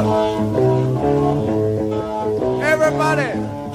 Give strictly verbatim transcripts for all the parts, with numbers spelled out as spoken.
up. Everybody.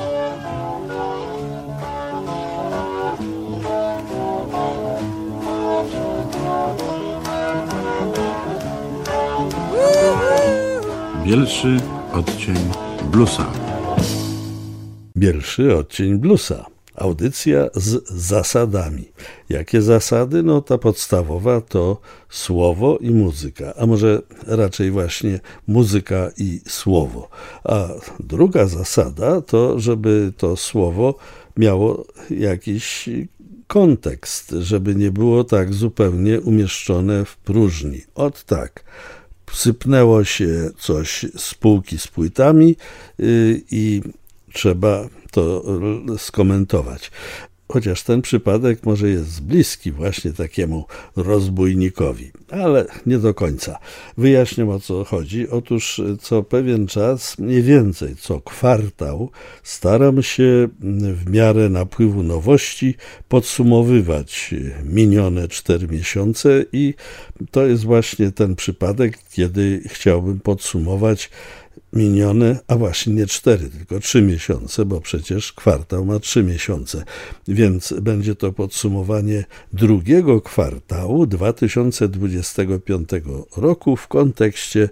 Bielszy odcień bluesa. Bielszy odcień bluesa. Audycja z zasadami. Jakie zasady? No ta podstawowa to słowo i muzyka, a może raczej właśnie muzyka i słowo. A druga zasada to, żeby to słowo miało jakiś kontekst, żeby nie było tak zupełnie umieszczone w próżni. Ot tak. Sypnęło się coś z półki z płytami yy, i trzeba to skomentować. Chociaż ten przypadek może jest bliski właśnie takiemu rozbójnikowi, ale nie do końca. Wyjaśniam, o co chodzi. Otóż co pewien czas, mniej więcej co kwartał, staram się w miarę napływu nowości podsumowywać minione cztery miesiące i to jest właśnie ten przypadek, kiedy chciałbym podsumować minione, a właśnie nie cztery, tylko trzy miesiące, bo przecież kwartał ma trzy miesiące. Więc będzie to podsumowanie drugiego kwartału dwa tysiące dwudziestego piątego roku w kontekście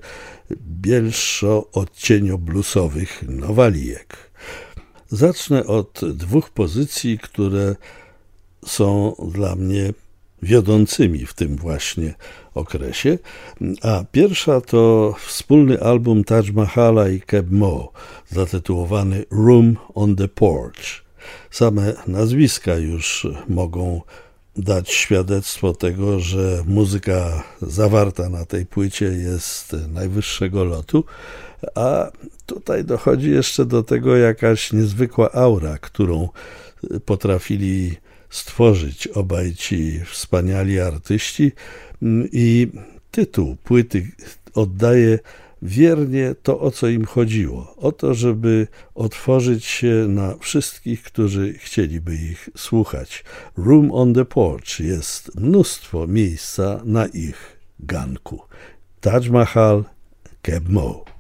bielszo-odcienio-bluesowych nowalijek. Zacznę od dwóch pozycji, które są dla mnie wiodącymi w tym właśnie okresie, a pierwsza to wspólny album Taj Mahala i Keb Mo, zatytułowany Room on the Porch. Same nazwiska już mogą dać świadectwo tego, że muzyka zawarta na tej płycie jest najwyższego lotu, a tutaj dochodzi jeszcze do tego jakaś niezwykła aura, którą potrafili stworzyć obaj ci wspaniali artyści i tytuł płyty oddaje wiernie to, o co im chodziło. O to, żeby otworzyć się na wszystkich, którzy chcieliby ich słuchać. Room on the Porch jest mnóstwo miejsca na ich ganku. Taj Mahal, Keb Mo.